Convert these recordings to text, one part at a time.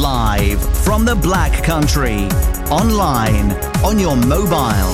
Live from the Black Country. Online, on your mobile.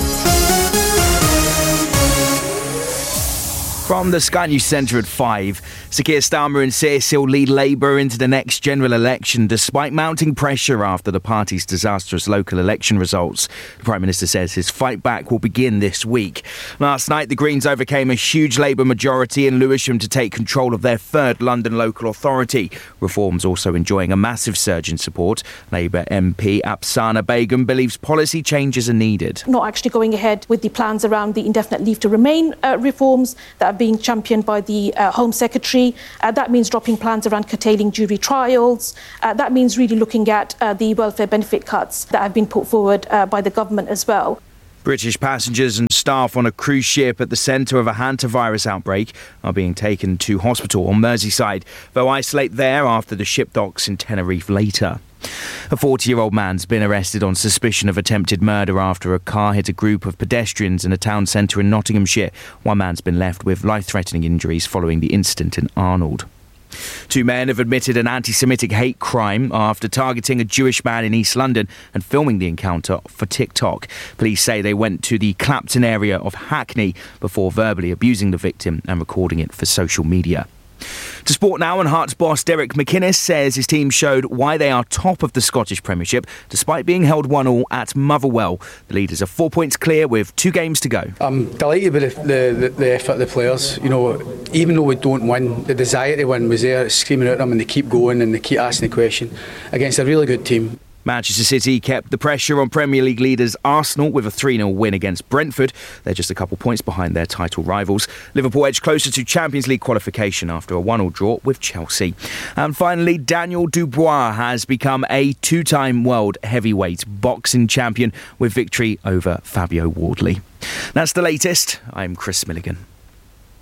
From the Sky News Centre at 5, Sir Keir Starmer insists he'll lead Labour into the next general election despite mounting pressure after the party's disastrous local election results. The Prime Minister says his fight back will begin this week. Last night, the Greens overcame a huge Labour majority in Lewisham to take control of their third London local authority. Reform's also enjoying a massive surge in support. Labour MP Apsana Begum believes policy changes are needed. Not actually going ahead with the plans around the indefinite leave to remain reforms that are being championed by the Home Secretary. That means dropping plans around curtailing jury trials. That means really looking at the welfare benefit cuts that have been put forward by the government as well. British passengers and staff on a cruise ship at the centre of a hantavirus outbreak are being taken to hospital on Merseyside. They'll isolate there after the ship docks in Tenerife later. A 40-year-old man's been arrested on suspicion of attempted murder after a car hit a group of pedestrians in a town centre in Nottinghamshire. One man's been left with life-threatening injuries following the incident in Arnold. Two men have admitted an anti-Semitic hate crime after targeting a Jewish man in East London and filming the encounter for TikTok. Police say they went to the Clapton area of Hackney before verbally abusing the victim and recording it for social media. To sport now, and Hearts boss Derek McInnes says his team showed why they are top of the Scottish Premiership despite being held 1-1 at Motherwell. The leaders are 4 points clear with 2 games to go. I'm delighted with the effort of the players. You know, even though we don't win, the desire to win was there, screaming at them, and they keep going and they keep asking the question against a really good team. Manchester City kept the pressure on Premier League leaders Arsenal with a 3-0 win against Brentford. They're just a couple points behind their title rivals. Liverpool edged closer to Champions League qualification after a 1-1 draw with Chelsea. And finally, Daniel Dubois has become a 2-time world heavyweight boxing champion with victory over Fabio Wardley. That's the latest. I'm Chris Milligan.